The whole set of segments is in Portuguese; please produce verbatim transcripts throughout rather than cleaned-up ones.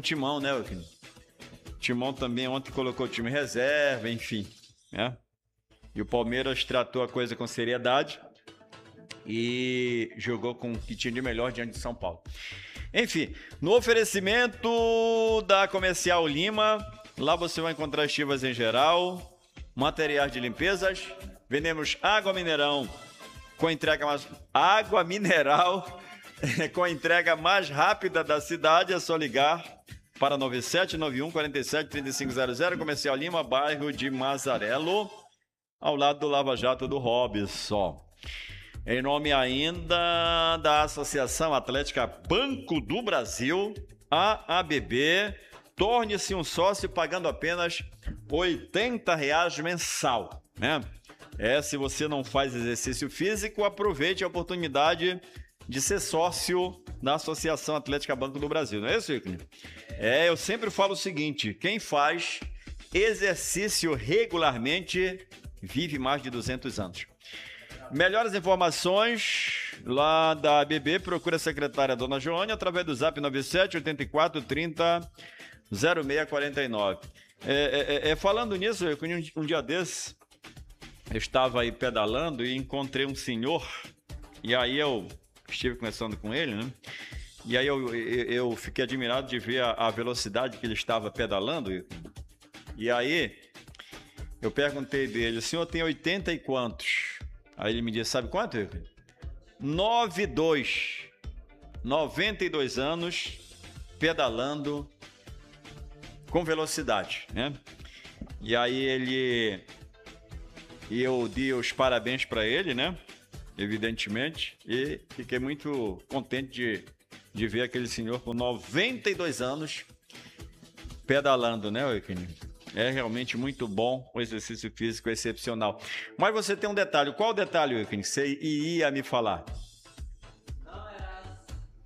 Timão, né, Euquinho? Timão também ontem colocou o time reserva, enfim, né? E o Palmeiras tratou a coisa com seriedade e jogou com o que tinha de melhor diante de São Paulo. Enfim, no oferecimento da Comercial Lima, lá você vai encontrar estivas em geral, materiais de limpezas, vendemos água mineral com entrega mais... água mineral com a entrega mais rápida da cidade, é só ligar para nove sete nove um quatro sete três cinco zero zero, Comercial Lima, bairro de Mazarelo, ao lado do Lava Jato do Robson. Em nome ainda da Associação Atlética Banco do Brasil, a A B B, torne-se um sócio pagando apenas oitenta reais mensal, né? É, se você não faz exercício físico, aproveite a oportunidade de ser sócio da Associação Atlética Banco do Brasil, não é isso, Rico? É, eu sempre falo o seguinte, quem faz exercício regularmente vive mais de duzentos anos. Melhores informações lá da A B B, procura a secretária Dona Joânia através do zap nove sete oito quatro trinta zero seis quatro nove. É, é, é, falando nisso, Rico, um, um dia desses, eu estava aí pedalando e encontrei um senhor, e aí eu estive conversando com ele, né? E aí eu, eu, eu fiquei admirado de ver a, a velocidade que ele estava pedalando. E, e aí eu perguntei dele, o senhor tem oitenta e quantos? Aí ele me disse, sabe quanto? noventa e dois. noventa e dois anos pedalando com velocidade, né? E aí ele... E eu dei os parabéns para ele, né? Evidentemente, e fiquei muito contente de, de ver aquele senhor com noventa e dois anos pedalando, né, Euquinho? É realmente muito bom, o exercício físico é excepcional. Mas você tem um detalhe, qual o detalhe, Euquinho, que você ia me falar? Não, era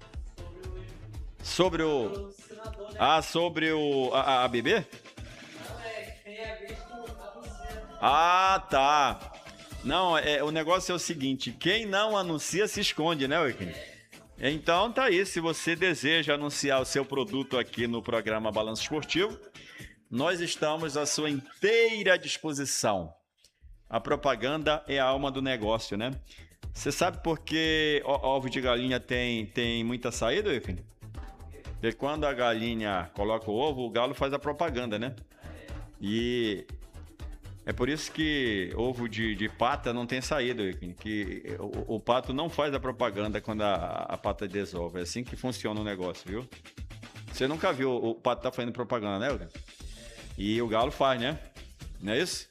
sobre o... Sobre o... Ah, sobre o... A, a, a B B? Não, é que tem a ver com a você. Ah, tá. Não, é, o negócio é o seguinte, quem não anuncia se esconde, né, Euquinho? Então tá aí, se você deseja anunciar o seu produto aqui no programa Balanço Esportivo, nós estamos à sua inteira disposição. A propaganda é a alma do negócio, né? Você sabe por que ovo de galinha tem, tem muita saída, Euquinho? Porque quando a galinha coloca o ovo, o galo faz a propaganda, né? E... é por isso que ovo de, de pata não tem saída, que o, o pato não faz a propaganda quando a, a pata desova. É assim que funciona o negócio, viu? Você nunca viu o pato tá fazendo propaganda, né, Eugen? E o galo faz, né? Não é isso?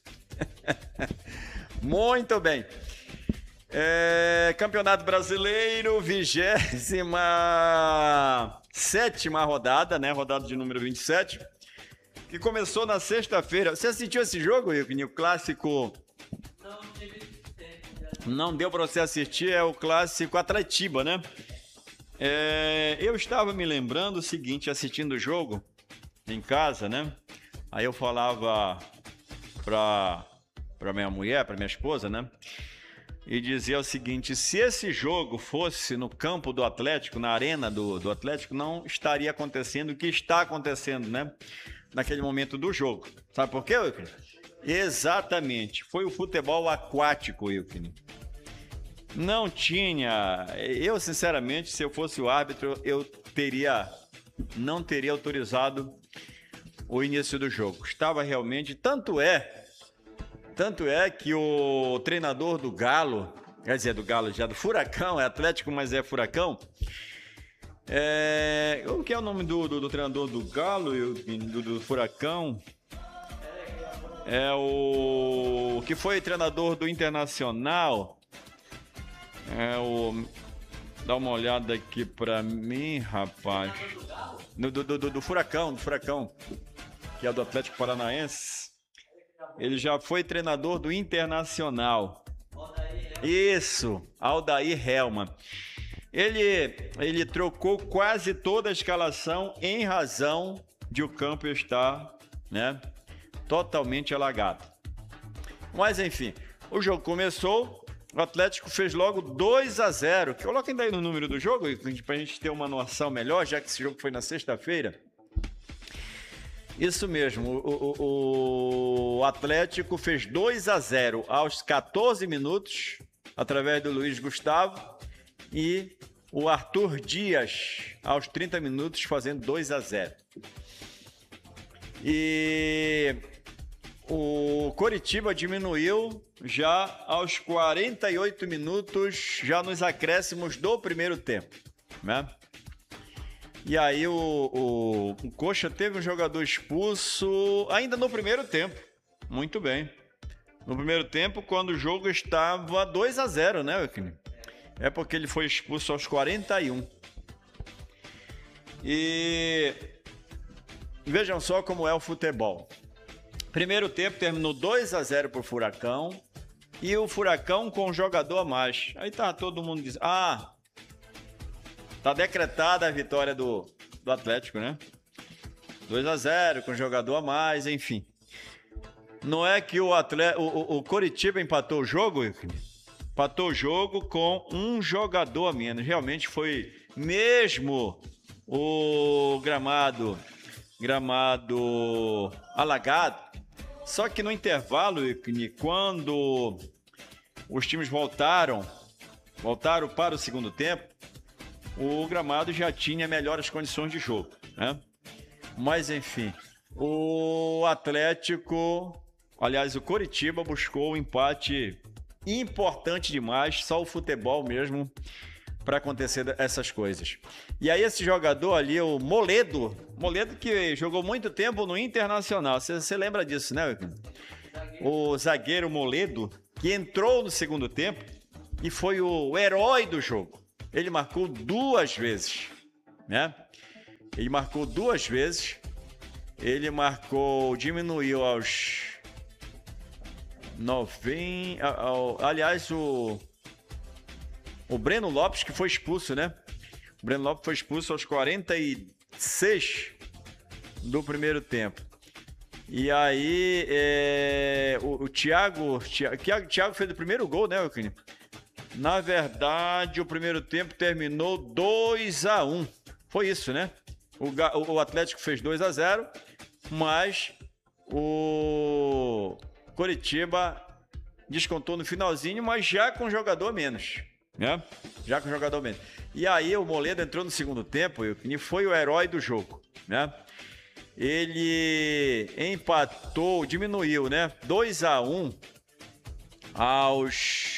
Muito bem. É, Campeonato Brasileiro, vigésima sétima rodada, né? Rodada de número vinte e sete. Que começou na sexta-feira. Você assistiu esse jogo, Euquinho? O clássico... Não, teve tempo. Não deu para você assistir, é o clássico Atletiba, né? É... Eu estava me lembrando o seguinte, assistindo o jogo em casa, né? Aí eu falava para para minha mulher, para minha esposa, né? E dizia o seguinte, se esse jogo fosse no campo do Atlético, na arena do, do Atlético, não estaria acontecendo o que está acontecendo, né? Naquele momento do jogo. Sabe por quê, Euquinho? Exatamente. Foi o futebol aquático, Euquinho. Não tinha... Eu, sinceramente, se eu fosse o árbitro, eu teria... não teria autorizado o início do jogo. Estava realmente... Tanto é... Tanto é que o treinador do Galo... Quer dizer, do Galo já, do Furacão. É Atlético, mas é Furacão. É, o que é o nome do, do, do treinador do Galo e do, do Furacão? É o que foi treinador do Internacional. É o... Dá uma olhada aqui pra mim, rapaz. Do, do, do, do Furacão, do Furacão, que é do Atlético Paranaense. Ele já foi treinador do Internacional. Isso, Aldair Helman. Ele, ele trocou quase toda a escalação em razão de o campo estar, né, totalmente alagado. Mas enfim, o jogo começou, o Atlético fez logo dois a zero. Coloca ainda aí no número do jogo, para a gente ter uma noção melhor, já que esse jogo foi na sexta-feira. Isso mesmo, o, o, o Atlético fez dois a zero aos quatorze minutos, através do Luiz Gustavo, e o Arthur Dias, aos trinta minutos, fazendo dois a zero. E o Coritiba diminuiu já aos quarenta e oito minutos, já nos acréscimos do primeiro tempo, né? E aí o, o, o Coxa teve um jogador expulso ainda no primeiro tempo. Muito bem. No primeiro tempo, quando o jogo estava dois a zero, né, Euclid? É porque ele foi expulso aos quarenta e um. E vejam só como é o futebol. Primeiro tempo terminou dois a zero para o Furacão. E o Furacão com um jogador a mais. Aí tá todo mundo dizendo... Ah... Tá decretada a vitória do, do Atlético, né? dois a zero, com jogador a mais, enfim. Não é que o, Atlético, o, o Coritiba empatou o jogo, empatou o jogo com um jogador a menos. Realmente foi mesmo o gramado, gramado alagado. Só que no intervalo, quando os times voltaram, voltaram para o segundo tempo, o gramado já tinha melhores condições de jogo, né? Mas, enfim, o Atlético, aliás, o Coritiba buscou um empate importante demais, só o futebol mesmo para acontecer essas coisas. E aí esse jogador ali, o Moledo, Moledo que jogou muito tempo no Internacional, você, você lembra disso, né? O zagueiro Moledo, que entrou no segundo tempo e foi o herói do jogo. Ele marcou duas vezes, né? Ele marcou duas vezes. Ele marcou, diminuiu aos noventa... Ao, aliás, o, o Breno Lopes, que foi expulso, né? O Breno Lopes foi expulso aos quarenta e seis do primeiro tempo. E aí, é, o, o Thiago, Thiago... Thiago fez o primeiro gol, né, Euclid? Na verdade, o primeiro tempo terminou dois a um. Foi isso, né? O, o Atlético fez dois a zero, mas o Coritiba descontou no finalzinho, mas já com jogador a menos, né? Já com jogador a menos. E aí o Moledo entrou no segundo tempo e foi o herói do jogo, né? Ele empatou, diminuiu, né? dois a um aos...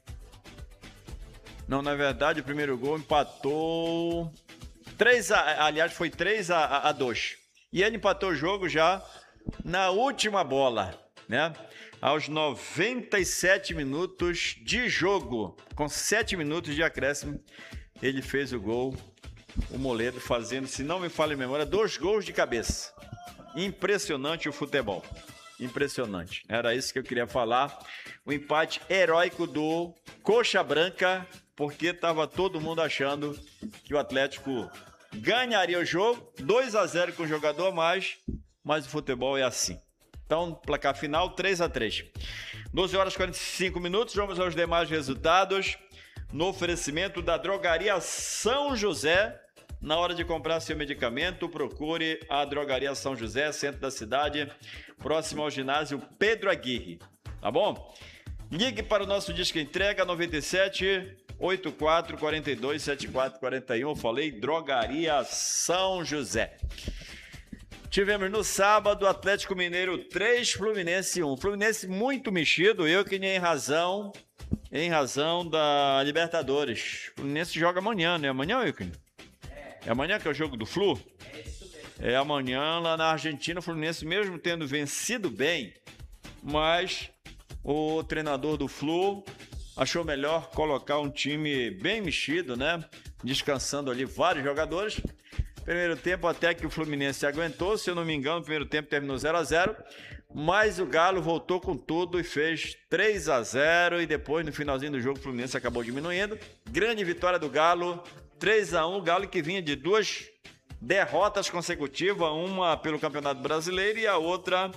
Não, na verdade, o primeiro gol empatou... três a... Aliás, foi três a dois. E ele empatou o jogo já na última bola, né? Aos noventa e sete minutos de jogo. Com sete minutos de acréscimo, ele fez o gol. O Moledo fazendo, se não me falha a memória, dois gols de cabeça. Impressionante o futebol. Impressionante. Era isso que eu queria falar. O empate heróico do Coxa Branca, porque estava todo mundo achando que o Atlético ganharia o jogo, dois a zero com o jogador a mais, mas o futebol é assim. Então, placar final, três a três. doze horas e quarenta e cinco minutos, vamos aos demais resultados. No oferecimento da Drogaria São José. Na hora de comprar seu medicamento, procure a Drogaria São José, centro da cidade, próximo ao ginásio Pedro Aguirre. Tá bom? Ligue para o nosso Disque Entrega noventa e sete, oitenta e quatro, quarenta e dois, setenta e quatro, quarenta e um. Eu falei Drogaria São José. Tivemos no sábado Atlético Mineiro três, Fluminense um. Fluminense muito mexido, eu que nem em razão, em razão da Libertadores. Fluminense joga amanhã, né? Amanhã, Euclid? É amanhã que é o jogo do Flu? É amanhã lá na Argentina. O Fluminense, mesmo tendo vencido bem, mas o treinador do Flu achou melhor colocar um time bem mexido, né? Descansando ali vários jogadores. Primeiro tempo até que o Fluminense aguentou, se eu não me engano, o primeiro tempo terminou zero a zero, mas o Galo voltou com tudo e fez três a zero, e depois no finalzinho do jogo o Fluminense acabou diminuindo. Grande vitória do Galo, três a um, o Galo que vinha de duas derrotas consecutivas, uma pelo Campeonato Brasileiro e a outra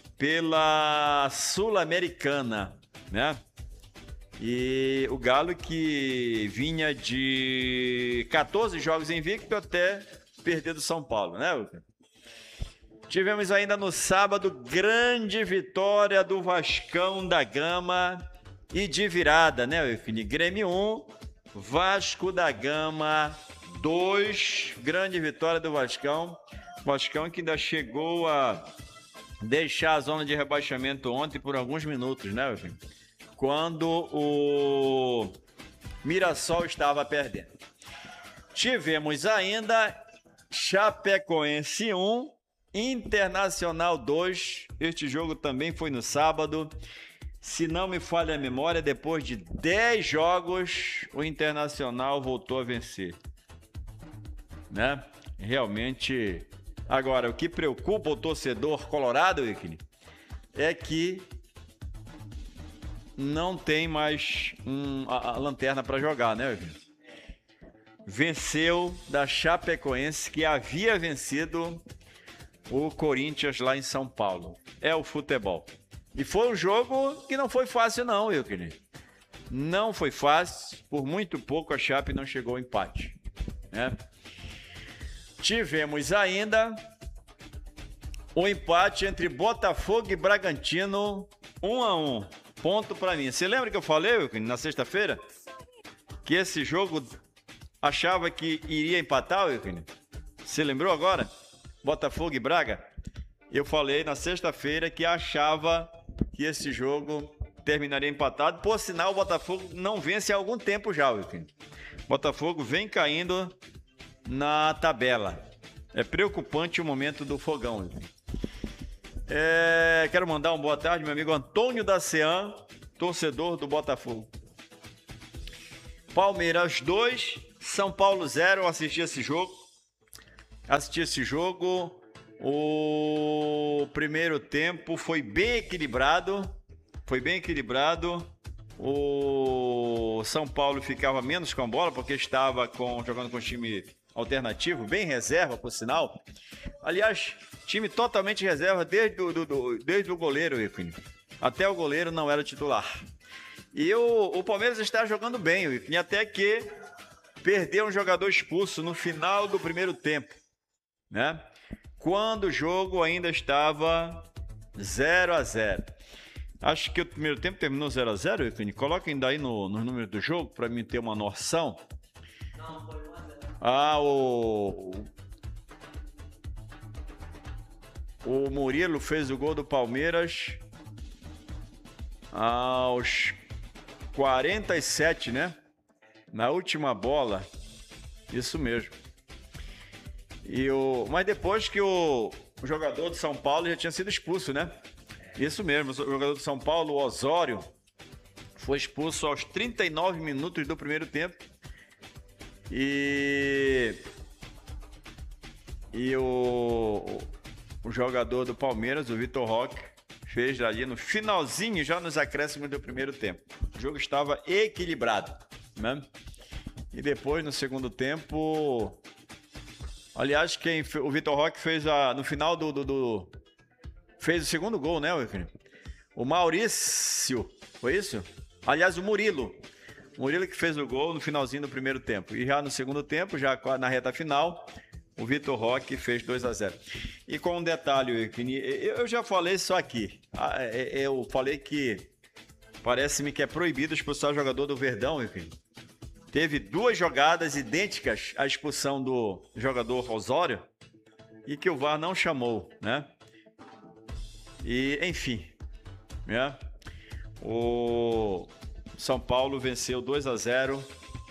pela Sul-Americana, né? E o Galo que vinha de quatorze jogos invicto até perder do São Paulo, né? Tivemos ainda no sábado grande vitória do Vascão da Gama e de virada, né, Eufini? Grêmio um, Vasco da Gama dois, grande vitória do Vascão. Vascão que ainda chegou a deixar a zona de rebaixamento ontem por alguns minutos, né, Eufini? Quando o Mirassol estava perdendo. Tivemos ainda Chapecoense um, Internacional dois. Este jogo também foi no sábado. Se não me falha a memória, depois de dez jogos, o Internacional voltou a vencer. Né? Realmente. Agora, o que preocupa o torcedor colorado, Wickney, é que não tem mais um, a, a lanterna para jogar, né, Wickney? Venceu da Chapecoense, que havia vencido o Corinthians lá em São Paulo. É o futebol. E foi um jogo que não foi fácil não, Wickney. Não foi fácil. Por muito pouco a Chape não chegou ao empate, né? Tivemos ainda o empate entre Botafogo e Bragantino, um a um. Ponto para mim. Você lembra que eu falei, Wickney, na sexta-feira? Que esse jogo achava que iria empatar, Wickney? Você lembrou agora? Botafogo e Braga? Eu falei na sexta-feira que achava que esse jogo terminaria empatado. Por sinal, o Botafogo não vence há algum tempo já, Wickney. Botafogo vem caindo na tabela. É preocupante o momento do Fogão. É, quero mandar uma boa tarde, meu amigo Antônio da Cean, torcedor do Botafogo. Palmeiras dois, São Paulo zero. Eu assisti esse jogo. Assisti esse jogo. O primeiro tempo foi bem equilibrado. Foi bem equilibrado. O São Paulo ficava menos com a bola porque estava com, jogando com um time alternativo, bem reserva, por sinal. Aliás, time totalmente reserva desde o, do, do, desde o goleiro, Wickney. Até o goleiro não era titular. E o, o Palmeiras está jogando bem, Wickney, até que perdeu um jogador expulso no final do primeiro tempo, né? Quando o jogo ainda estava zero a zero. Acho que o primeiro tempo terminou zero a zero, Wickney. Coloquem daí no, no número do jogo para mim ter uma noção. Não, foi um a zero. Ah, o... O Murilo fez o gol do Palmeiras aos quarenta e sete, né? Na última bola. Isso mesmo. E o... Mas depois que o... o jogador de São Paulo já tinha sido expulso, né? Isso mesmo, o jogador de São Paulo, o Osório, foi expulso aos trinta e nove minutos do primeiro tempo. E... E o... o jogador do Palmeiras, o Vitor Roque, fez ali no finalzinho, já nos acréscimos do primeiro tempo. O jogo estava equilibrado, né? E depois, no segundo tempo... Aliás, quem o Vitor Roque fez a, no final do, do, do... fez o segundo gol, né, Wickney? O Maurício, foi isso? Aliás, o Murilo. O Murilo que fez o gol no finalzinho do primeiro tempo. E já no segundo tempo, já na reta final... O Vitor Roque fez dois a zero. E com um detalhe, Wickney, eu já falei isso aqui. Eu falei que parece-me que é proibido expulsar o jogador do Verdão, Wickney. Teve duas jogadas idênticas à expulsão do jogador Osório e que o V A R não chamou, né? E, enfim, né? O São Paulo venceu dois a zero.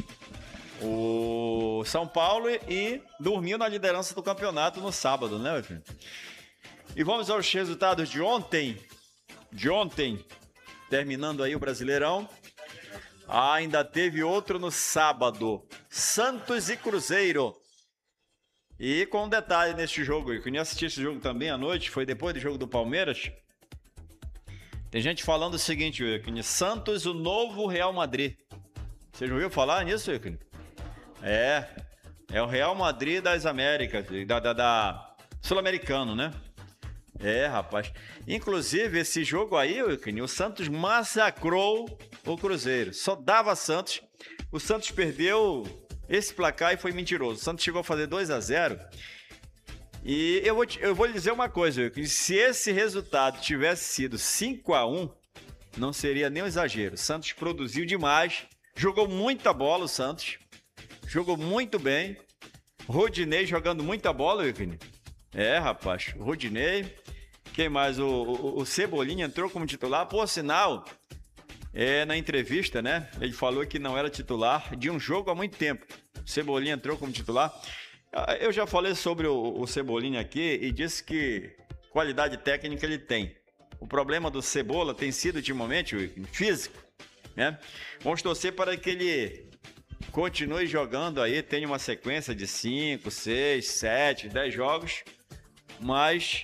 O São Paulo e dormiu na liderança do campeonato no sábado, né, meu filho? E vamos aos resultados de ontem. De ontem, terminando aí o Brasileirão. Ah, ainda teve outro no sábado. Santos e Cruzeiro. E com um detalhe neste jogo, eu queria assistir esse jogo também à noite, foi depois do jogo do Palmeiras. Tem gente falando o seguinte, Wickney, Santos, o novo Real Madrid. Você já ouviu falar nisso, Wickney? É, é o Real Madrid das Américas, da, da, da Sul-Americano, né? É, rapaz. Inclusive, esse jogo aí, Wickney, o Santos massacrou o Cruzeiro. Só dava Santos. O Santos perdeu esse placar e foi mentiroso. O Santos chegou a fazer dois a zero. E eu vou, te, eu vou lhe dizer uma coisa, Wilkin, se esse resultado tivesse sido cinco a um, não seria nem um exagero. O Santos produziu demais, jogou muita bola o Santos, jogou muito bem. Rodinei jogando muita bola, Wilkin. É, rapaz, Rodinei. Quem mais? O, o, o Cebolinha entrou como titular. Por sinal, é, na entrevista, né? Ele falou que não era titular de um jogo há muito tempo. O Cebolinha entrou como titular. Eu já falei sobre o, o Cebolinha aqui e disse que qualidade técnica ele tem. O problema do Cebola tem sido, ultimamente, o físico, né? Vamos torcer para que ele continue jogando aí, tenha uma sequência de cinco, seis, sete, dez jogos, mas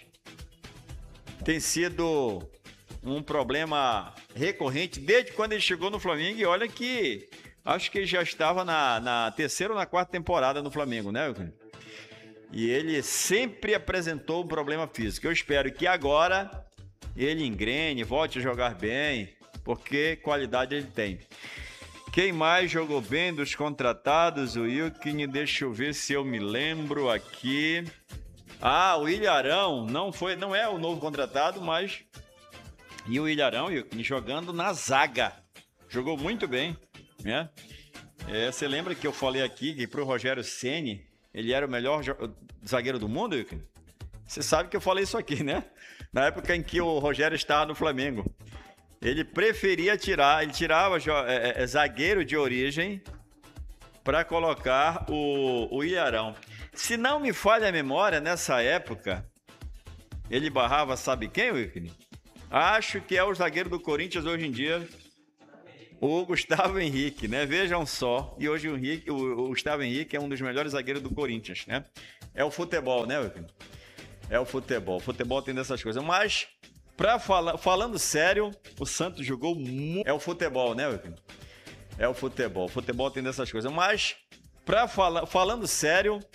tem sido um problema recorrente desde quando ele chegou no Flamengo. E olha que acho que ele já estava na, na terceira ou na quarta temporada no Flamengo, né? E ele sempre apresentou um problema físico. Eu espero que agora ele engrene, volte a jogar bem, porque qualidade ele tem. Quem mais jogou bem dos contratados? O Wilkin, deixa eu ver se eu me lembro aqui. Ah, o Ilharão não foi, não é o novo contratado, mas e o Ilharão, Wilkin, jogando na zaga. Jogou muito bem, né? É, você lembra que eu falei aqui que pro Rogério Ceni ele era o melhor zagueiro do mundo, Wilkin? Você sabe que eu falei isso aqui, né? Na época em que o Rogério estava no Flamengo. Ele preferia tirar, ele tirava é, é, zagueiro de origem para colocar o, o Ilharão. Se não me falha a memória, nessa época, ele barrava, sabe quem, Wilkin? Acho que é o zagueiro do Corinthians hoje em dia, o Gustavo Henrique, né? Vejam só. E hoje o, Henrique, o, o Gustavo Henrique é um dos melhores zagueiros do Corinthians, né? É o futebol, né, Wilkin? É o futebol. O futebol tem dessas coisas. Mas, pra falar, falando sério, o Santos jogou muito. É o futebol, né, Wilkin? É o futebol. O futebol tem dessas coisas. Mas, pra falar, falando sério,